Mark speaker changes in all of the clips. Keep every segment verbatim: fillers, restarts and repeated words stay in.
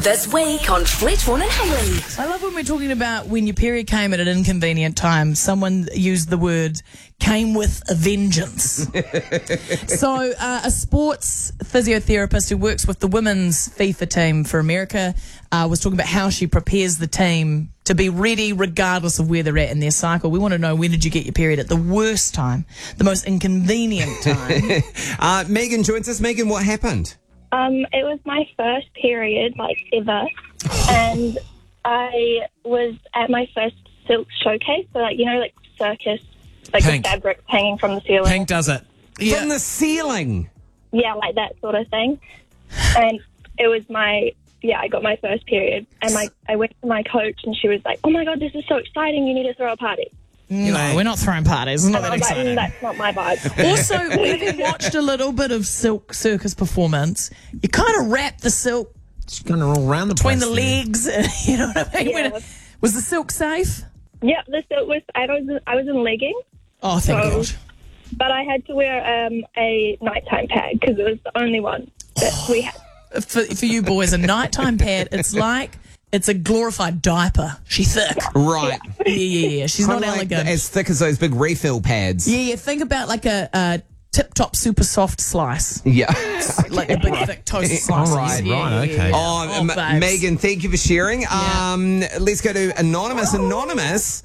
Speaker 1: This week on Fletchborn and Haley.
Speaker 2: I love when we're talking about when your period came at an inconvenient time. Someone used the word came with a vengeance. so uh, a sports physiotherapist who works with the women's FIFA team for America uh, was talking about how she prepares the team to be ready regardless of where they're at in their cycle. We want to know, when did you get your period? At the worst time, the most inconvenient time.
Speaker 3: uh, Megan joins us. Megan, what happened?
Speaker 4: Um, it was my first period, like, ever, and I was at my first silk showcase, so, like, you know, like, circus, like,
Speaker 5: Pink.
Speaker 4: the fabric hanging from the ceiling.
Speaker 5: Pink does it.
Speaker 2: Yeah.
Speaker 3: From the ceiling.
Speaker 4: Yeah, like that sort of thing. And it was my, yeah, I got my first period, and my, I went to my coach, and she was like, oh, my God, this is so exciting, you need to throw a party.
Speaker 2: No, we're not throwing parties. It's not
Speaker 4: And I
Speaker 2: that
Speaker 4: was like,
Speaker 2: exciting.
Speaker 4: mm, that's not my vibe.
Speaker 2: Also, having watched a little bit of Silk Circus performance, you kind of wrap the silk
Speaker 5: It's going to roll around the
Speaker 2: between
Speaker 5: place
Speaker 2: the
Speaker 5: there.
Speaker 2: legs. You know what I mean?
Speaker 4: Yeah.
Speaker 2: When it- was the silk safe?
Speaker 4: Yeah, the silk was, I was, I was in leggings,
Speaker 2: Oh, thank
Speaker 4: So-
Speaker 2: God.
Speaker 4: but I had to wear um, a nighttime pad because it was the only one that we had.
Speaker 2: For, for you boys, a nighttime pad, it's like, it's a glorified diaper. She's thick.
Speaker 3: Right.
Speaker 2: Yeah, yeah, yeah. She's not
Speaker 3: Kinda like
Speaker 2: elegant.
Speaker 3: as thick as those big refill pads.
Speaker 2: Yeah, yeah. Think about like a, a tip-top super soft slice.
Speaker 3: Yeah.
Speaker 2: Like a big, thick toast slice.
Speaker 3: Right,
Speaker 2: Yeah,
Speaker 5: right,
Speaker 2: yeah,
Speaker 5: okay.
Speaker 2: yeah.
Speaker 3: Oh,
Speaker 2: Oh,
Speaker 3: M-
Speaker 2: babes.
Speaker 3: Megan, thank you for sharing.
Speaker 2: Yeah.
Speaker 3: Um, let's go to Anonymous. Anonymous,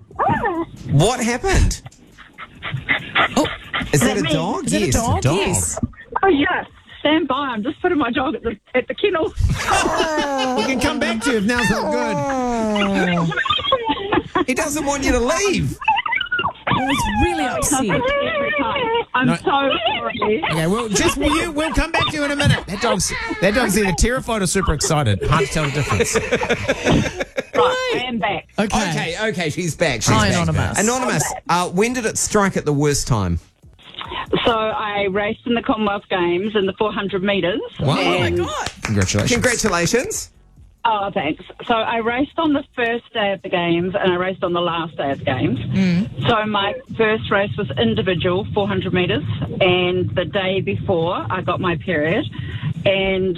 Speaker 3: what happened?
Speaker 2: Oh,
Speaker 3: Is that a
Speaker 6: me?
Speaker 3: dog?
Speaker 2: is it
Speaker 3: yes.
Speaker 2: a dog?
Speaker 5: dog.
Speaker 2: Yes.
Speaker 6: Oh, yes. Stand by. I'm just putting my dog at the, at the kennel.
Speaker 5: We can come back to you if now's not good.
Speaker 3: He doesn't want you to leave.
Speaker 2: Oh, he's really upset.
Speaker 6: Every time. I'm
Speaker 5: No.
Speaker 6: so sorry.
Speaker 5: Okay, well, just you, we'll come back to you in a minute. That dog's that dog's either terrified or super excited. Hard to tell the difference.
Speaker 6: Right, I am back.
Speaker 2: Okay.
Speaker 3: Okay, okay, she's back. She's
Speaker 2: Hi,
Speaker 3: back.
Speaker 2: Anonymous.
Speaker 3: Anonymous, uh, when did it strike at the worst time?
Speaker 6: So I raced in the Commonwealth Games in the four hundred metres.
Speaker 5: Wow.
Speaker 2: Oh, my
Speaker 6: and-
Speaker 2: God.
Speaker 5: Congratulations.
Speaker 3: Congratulations.
Speaker 6: Oh, thanks. So I raced on the first day of the Games and I raced on the last day of the Games.
Speaker 2: Mm.
Speaker 6: So my first race was individual, four hundred metres, and the day before I got my period. And